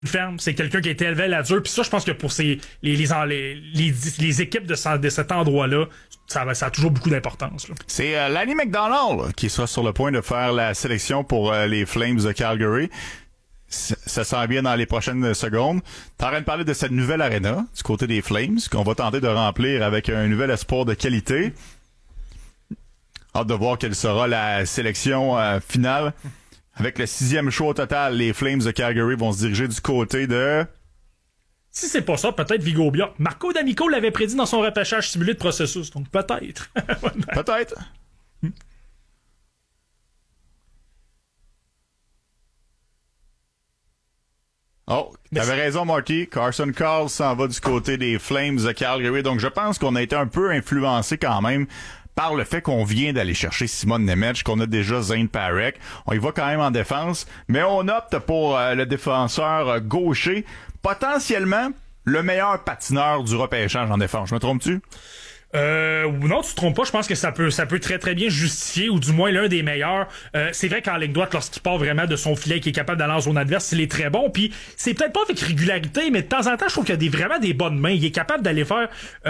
ferme, c'est quelqu'un qui a été élevé à la dure. Puis ça, je pense que pour les équipes de cet endroit-là, ça a toujours beaucoup d'importance. Là. C'est Lanny McDonald qui sera sur le point de faire la sélection pour les Flames de Calgary. Ça sent bien dans les prochaines secondes. T'es en train de parler de cette nouvelle arena du côté des Flames qu'on va tenter de remplir avec un nouvel espoir de qualité. Hâte de voir quelle sera la sélection finale. Avec le 6e choix au total, les Flames de Calgary vont se diriger du côté de... Si c'est pas ça, peut-être Vigo Bia. Marco D'Amico l'avait prédit dans son repêchage simulé de processus, donc peut-être. Peut-être. Oh, t'avais raison, Marty. Carson Carl s'en va du côté des Flames de Calgary. Donc, je pense qu'on a été un peu influencé quand même par le fait qu'on vient d'aller chercher Simon Nemec, qu'on a déjà Zane Parekh. On y va quand même en défense, mais on opte pour le défenseur gaucher, potentiellement le meilleur patineur du repêchage en défense. Je me trompe-tu? Non, tu te trompes pas. Je pense que ça peut très très bien justifier, ou du moins l'un des meilleurs. C'est vrai qu'en ligne droite, lorsqu'il part vraiment de son filet, qu'il est capable d'aller en zone adverse, il est très bon. Puis c'est peut-être pas avec régularité, mais de temps en temps, je trouve qu'il y a vraiment des bonnes mains. Il est capable d'aller faire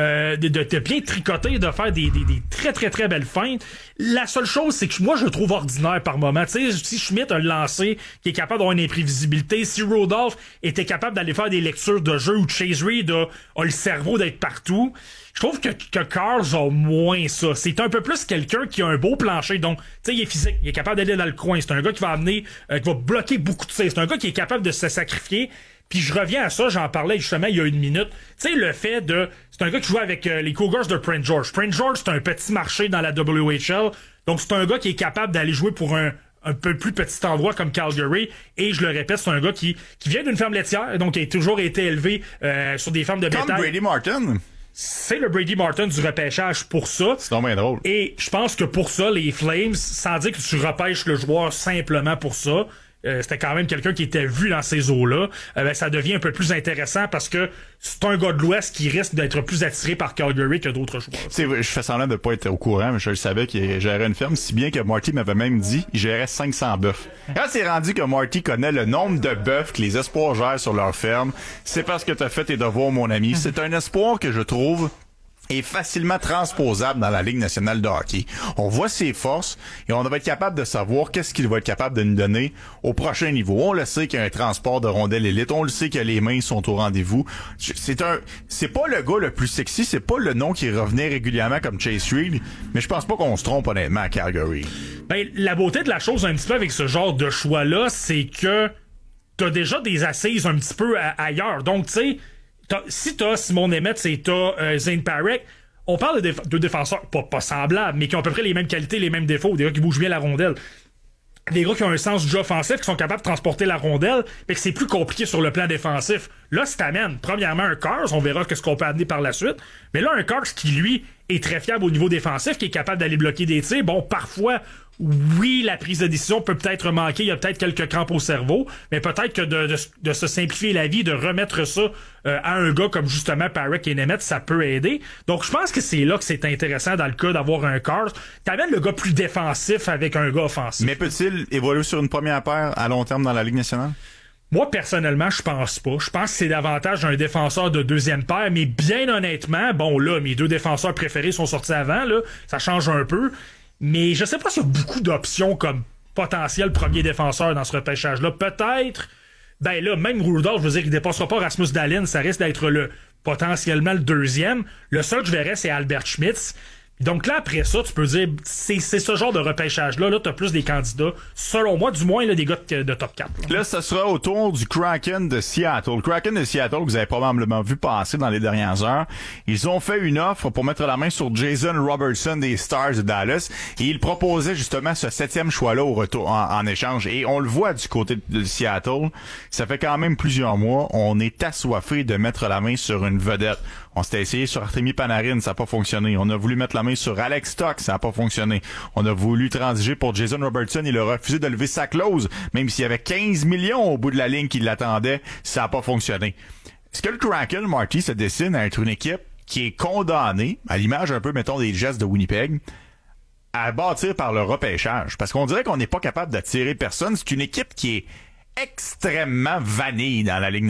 de bien tricoter, de faire des très très très belles feintes. La seule chose, c'est que moi je le trouve ordinaire par moment. Tu sais, si Schmidt a le lancé, qui est capable d'avoir une imprévisibilité, si Rodolphe était capable d'aller faire des lectures de jeu, ou Chase Reed a le cerveau d'être partout, je trouve que Carl a moins ça. C'est un peu plus quelqu'un qui a un beau plancher. Donc, tu sais, il est physique. Il est capable d'aller dans le coin. C'est un gars qui va amener, qui va bloquer beaucoup de tirs. C'est un gars qui est capable de se sacrifier. Puis je reviens à ça, j'en parlais justement il y a une minute. Tu sais, le fait de... C'est un gars qui joue avec les Cougars de Prince George. Prince George, c'est un petit marché dans la WHL. Donc, c'est un gars qui est capable d'aller jouer pour un peu plus petit endroit comme Calgary. Et je le répète, c'est un gars qui vient d'une ferme laitière. Donc, qui a toujours été élevé sur des fermes de bétail. Comme Brady Martin. C'est le Brady Martin du repêchage pour ça. C'est donc bien drôle. Et je pense que pour ça, les Flames, sans dire que tu repêches le joueur simplement pour ça, c'était quand même quelqu'un qui était vu dans ces eaux-là, ça devient un peu plus intéressant parce que c'est un gars de l'Ouest qui risque d'être plus attiré par Calgary que d'autres joueurs. C'est vrai, je fais semblant de pas être au courant, mais je le savais qu'il gérait une ferme, si bien que Marty m'avait même dit qu'il gérait 500 bœufs. Quand c'est rendu que Marty connaît le nombre de bœufs que les espoirs gèrent sur leur ferme, c'est parce que t'as fait tes devoirs, mon ami. C'est un espoir que je trouve est facilement transposable dans la Ligue nationale de hockey. On voit ses forces et on va être capable de savoir qu'est-ce qu'il va être capable de nous donner au prochain niveau. On le sait qu'il y a un transport de rondelles élite, on le sait que les mains sont au rendez-vous. C'est pas le gars le plus sexy, c'est pas le nom qui revenait régulièrement comme Chase Reed, mais je pense pas qu'on se trompe honnêtement à Calgary. Ben, la beauté de la chose un petit peu avec ce genre de choix-là, c'est que t'as déjà des assises un petit peu ailleurs. Donc, tu sais, si t'as Simon Nemec et t'as Zane Parekh, on parle de deux défenseurs pas semblables, mais qui ont à peu près les mêmes qualités, les mêmes défauts, des gars qui bougent bien la rondelle. Des gars qui ont un sens du jeu offensif, qui sont capables de transporter la rondelle, mais que c'est plus compliqué sur le plan défensif. Là, si t'amènes, premièrement, un Cars, on verra ce qu'on peut amener par la suite, mais là, un Cars qui, lui, est très fiable au niveau défensif, qui est capable d'aller bloquer des tirs. Bon, parfois, oui, la prise de décision peut peut-être manquer, il y a peut-être quelques crampes au cerveau, mais peut-être que de se simplifier la vie, de remettre ça à un gars comme justement Parekh et Nemec, ça peut aider. Donc, je pense que c'est là que c'est intéressant dans le cas d'avoir un Cars. T'amènes le gars plus défensif avec un gars offensif. Mais peut-il évoluer sur une première paire à long terme dans la Ligue nationale? Moi, personnellement, je pense pas. Je pense que c'est davantage un défenseur de deuxième paire, mais bien honnêtement, bon là, mes deux défenseurs préférés sont sortis avant, là, ça change un peu. Mais je sais pas s'il y a beaucoup d'options comme potentiel premier défenseur dans ce repêchage-là. Peut-être, ben là, même Rudolph, je veux dire, il dépassera pas Rasmus Dahlin, ça risque d'être potentiellement le deuxième. Le seul que je verrais, c'est Albert Schmitz. Donc là, après ça, tu peux dire, c'est ce genre de repêchage-là. Là, t'as plus des candidats, selon moi, du moins, là, des gars de top 4. Là, ce sera au tour du Kraken de Seattle. Le Kraken de Seattle, que vous avez probablement vu passer dans les dernières heures. Ils ont fait une offre pour mettre la main sur Jason Robertson des Stars de Dallas. Et ils proposaient justement ce 7e choix-là au retour, en échange. Et on le voit du côté de Seattle. Ça fait quand même plusieurs mois. On est assoiffé de mettre la main sur une vedette. On s'était essayé sur Artemi Panarin, ça n'a pas fonctionné. On a voulu mettre la main sur Alex Stock, ça n'a pas fonctionné. On a voulu transiger pour Jason Robertson, il a refusé de lever sa clause, même s'il y avait 15 millions au bout de la ligne qui l'attendait, ça n'a pas fonctionné. Est-ce que le Kraken, Marty, se dessine à être une équipe qui est condamnée, à l'image un peu, mettons, des Jets de Winnipeg, à bâtir par le repêchage? Parce qu'on dirait qu'on n'est pas capable d'attirer personne. C'est une équipe qui est extrêmement vanille dans la Ligue